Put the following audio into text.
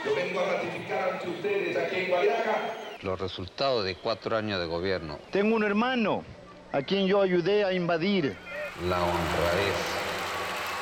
Lo vengo a ratificar ante ustedes aquí en Gualiaca. Los resultados de 4 años de gobierno. Tengo un hermano a quien yo ayudé a invadir. La honradez.